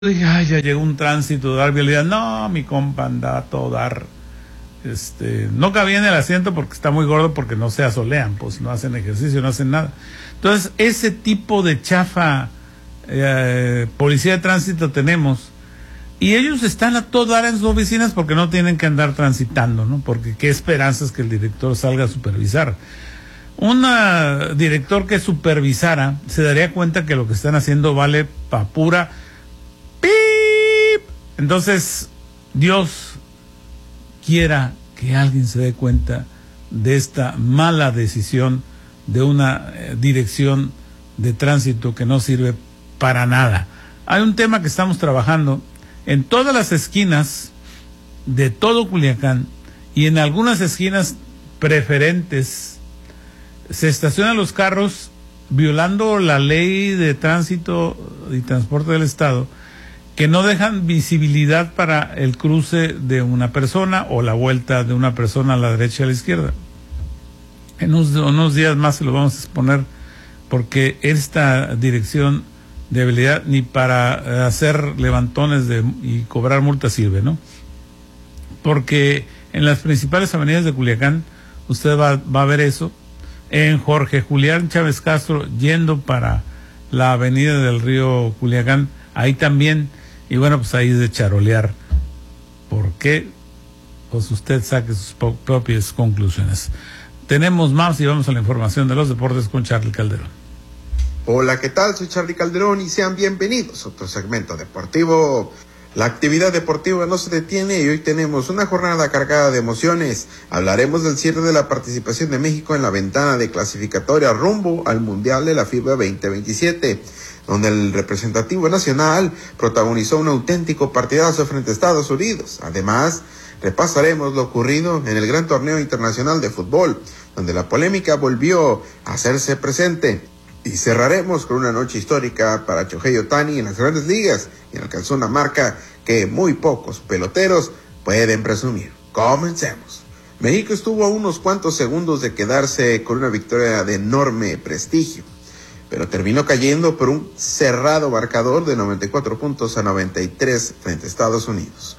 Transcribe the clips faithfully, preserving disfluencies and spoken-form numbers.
Dije, ay, ya llegó un tránsito, dar vialidad. No, mi compa anda a todo dar. Este, no cabía en el asiento porque está muy gordo, porque no se asolean, pues no hacen ejercicio, no hacen nada. Entonces, ese tipo de chafa eh, policía de tránsito tenemos, y ellos están a todo dar en sus oficinas porque no tienen que andar transitando, ¿no? Porque qué esperanzas que el director salga a supervisar. Un director que supervisara se daría cuenta que lo que están haciendo vale pa' pura ¡pip! Entonces, Dios quiera que alguien se dé cuenta de esta mala decisión de una eh, dirección de tránsito que no sirve para nada. Hay un tema que estamos trabajando en todas las esquinas de todo Culiacán, y en algunas esquinas preferentes se estacionan los carros violando la ley de tránsito y transporte del Estado, que no dejan visibilidad para el cruce de una persona o la vuelta de una persona a la derecha y a la izquierda. En unos, unos días más se lo vamos a exponer, porque esta dirección de habilidad ni para hacer levantones de, y cobrar multas sirve, ¿no? Porque en las principales avenidas de Culiacán usted va, va a ver eso. En Jorge Julián Chávez Castro, yendo para la avenida del río Culiacán, ahí también. Y bueno, pues ahí es de charolear. ¿Por qué? Pues usted saque sus propias conclusiones. Tenemos más y vamos a la información de los deportes con Charly Calderón. Hola, ¿qué tal? Soy Charly Calderón y sean bienvenidos a otro segmento deportivo. La actividad deportiva no se detiene y hoy tenemos una jornada cargada de emociones. Hablaremos del cierre de la participación de México en la ventana de clasificatoria rumbo al Mundial de la FIBA veinte veintisiete, donde el representativo nacional protagonizó un auténtico partidazo frente a Estados Unidos. Además, repasaremos lo ocurrido en el gran torneo internacional de fútbol, donde la polémica volvió a hacerse presente. Y cerraremos con una noche histórica para Shohei Ohtani en las grandes ligas, y alcanzó una marca que muy pocos peloteros pueden presumir. Comencemos. México estuvo a unos cuantos segundos de quedarse con una victoria de enorme prestigio, pero terminó cayendo por un cerrado marcador de noventa y cuatro puntos a noventa y tres frente a Estados Unidos.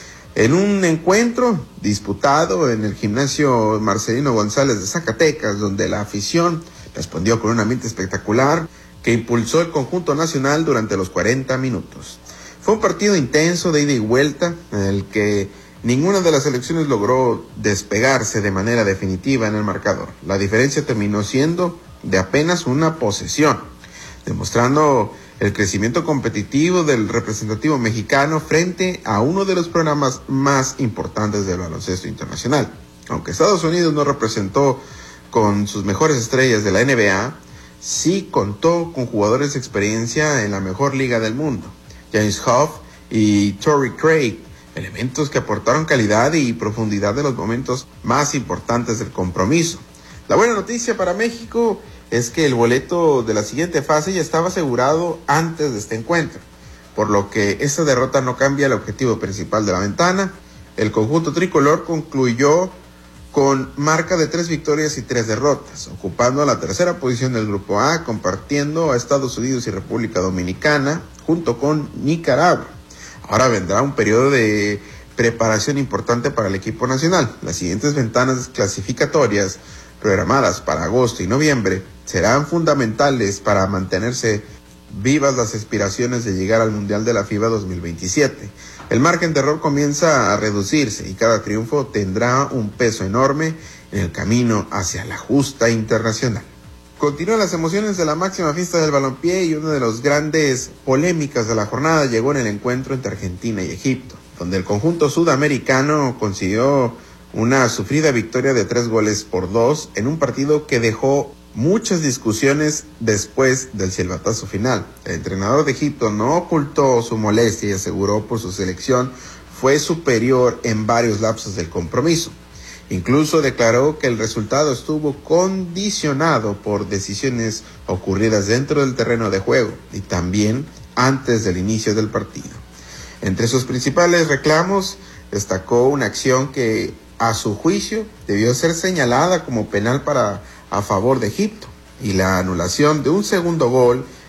En un encuentro disputado en el gimnasio Marcelino González de Zacatecas, donde la afición respondió con un ambiente espectacular que impulsó el conjunto nacional durante los cuarenta minutos. Fue un partido intenso de ida y vuelta, en el que ninguna de las selecciones logró despegarse de manera definitiva en el marcador. La diferencia terminó siendo de apenas una posesión, demostrando el crecimiento competitivo del representativo mexicano frente a uno de los programas más importantes del baloncesto internacional. Aunque Estados Unidos no representó con sus mejores estrellas de la N B A, sí contó con jugadores de experiencia en la mejor liga del mundo, James Huff y Torrey Craig, elementos que aportaron calidad y profundidad en los momentos más importantes del compromiso. La buena noticia para México es que el boleto de la siguiente fase ya estaba asegurado antes de este encuentro, por lo que esta derrota no cambia el objetivo principal de la ventana. El conjunto tricolor concluyó con marca de tres victorias y tres derrotas, ocupando la tercera posición del Grupo A, compartiendo a Estados Unidos y República Dominicana, junto con Nicaragua. Ahora vendrá un periodo de preparación importante para el equipo nacional. Las siguientes ventanas clasificatorias, programadas para agosto y noviembre, serán fundamentales para mantenerse vivas las aspiraciones de llegar al Mundial de la FIBA dos mil veintisiete. El margen de error comienza a reducirse y cada triunfo tendrá un peso enorme en el camino hacia la justa internacional. Continúan las emociones de la máxima fiesta del balompié, y una de las grandes polémicas de la jornada llegó en el encuentro entre Argentina y Egipto, donde el conjunto sudamericano consiguió una sufrida victoria de tres goles por dos en un partido que dejó muchas discusiones después del silbatazo final. El entrenador de Egipto no ocultó su molestia y aseguró por su selección fue superior en varios lapsos del compromiso. Incluso declaró que el resultado estuvo condicionado por decisiones ocurridas dentro del terreno de juego y también antes del inicio del partido. Entre sus principales reclamos destacó una acción que, a su juicio, debió ser señalada como penal para a favor de Egipto, y la anulación de un segundo gol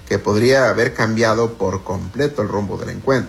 que podría haber cambiado por completo el rumbo del encuentro.